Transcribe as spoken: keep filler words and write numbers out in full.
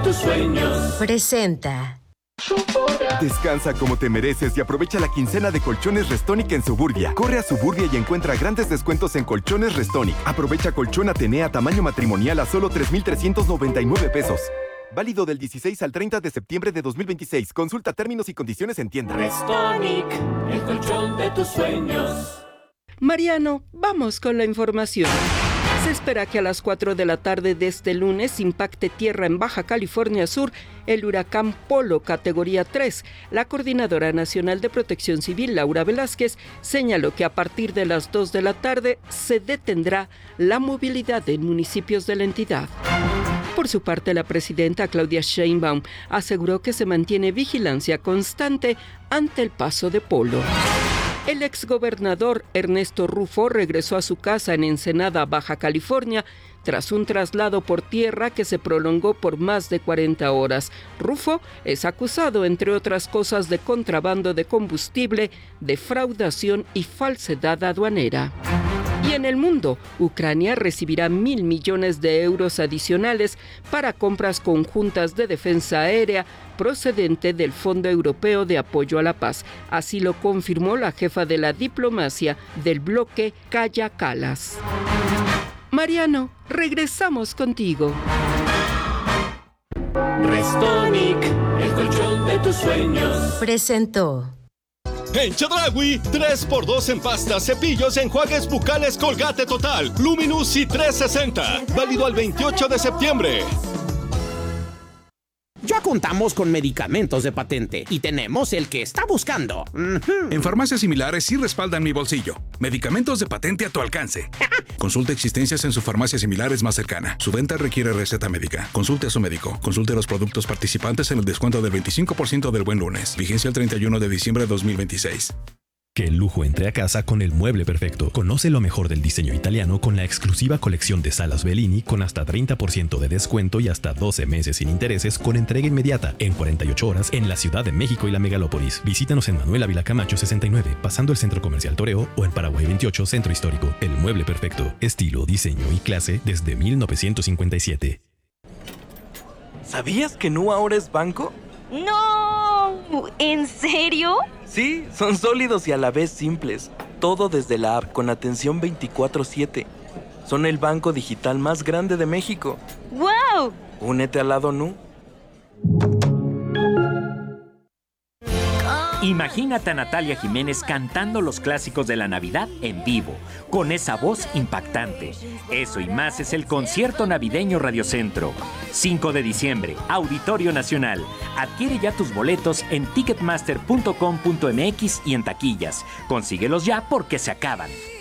tus sueños. Presenta. Descansa como te mereces y aprovecha la quincena de Colchones Restonic en Suburbia. Corre a Suburbia y encuentra grandes descuentos en Colchones Restonic. Aprovecha colchón Atenea tamaño matrimonial a solo tres mil trescientos noventa y nueve pesos. Válido del dieciséis al treinta de septiembre de dos mil veintiséis. Consulta términos y condiciones en tienda. Restonic, el colchón de tus sueños. Mariano, vamos con la información. Se espera que a las cuatro de la tarde de este lunes impacte tierra en Baja California Sur el huracán Polo categoría tres. La Coordinadora Nacional de Protección Civil, Laura Velázquez, señaló que a partir de las dos de la tarde se detendrá la movilidad en municipios de la entidad. Por su parte, la presidenta Claudia Sheinbaum aseguró que se mantiene vigilancia constante ante el paso de Polo. El exgobernador Ernesto Rufo regresó a su casa en Ensenada, Baja California, tras un traslado por tierra que se prolongó por más de cuarenta horas. Rufo es acusado, entre otras cosas, de contrabando de combustible, defraudación y falsedad aduanera. Y en el mundo, Ucrania recibirá mil millones de euros adicionales para compras conjuntas de defensa aérea procedente del Fondo Europeo de Apoyo a la Paz. Así lo confirmó la jefa de la diplomacia del bloque, Kaja Kallas. Mariano, regresamos contigo. Restonic, el colchón de tus sueños. Presentó. En Chedraui, tres por dos en pasta, cepillos, enjuagues bucales Colgate Total, Luminous y trescientos sesenta. Válido al veintiocho de septiembre. Ya contamos con medicamentos de patente y tenemos el que está buscando. Uh-huh. En farmacias similares sí respaldan mi bolsillo. Medicamentos de patente a tu alcance. Consulte existencias en su farmacia similares más cercana. Su venta requiere receta médica. Consulte a su médico. Consulte los productos participantes en el descuento del veinticinco por ciento del Buen Lunes. Vigencia el treinta y uno de diciembre de dos mil veintiséis. Que el lujo entre a casa con el mueble perfecto. Conoce lo mejor del diseño italiano con la exclusiva colección de salas Bellini con hasta treinta por ciento de descuento y hasta doce meses sin intereses con entrega inmediata en cuarenta y ocho horas en la Ciudad de México y la Megalópolis. Visítanos en Manuel Ávila Camacho sesenta y nueve, pasando el Centro Comercial Toreo, o en Paraguay veintiocho, Centro Histórico. El mueble perfecto. Estilo, diseño y clase desde mil novecientos cincuenta y siete. ¿Sabías que Nu ahora es banco? ¡No! ¿En serio? Sí, son sólidos y a la vez simples. Todo desde la app con atención veinticuatro siete. Son el banco digital más grande de México. ¡Wow! Únete al lado Nu. Imagínate a Natalia Jiménez cantando los clásicos de la Navidad en vivo, con esa voz impactante. Eso y más es el concierto navideño Radiocentro. cinco de diciembre, Auditorio Nacional. Adquiere ya tus boletos en ticketmaster punto com punto m x y en taquillas. Consíguelos ya porque se acaban.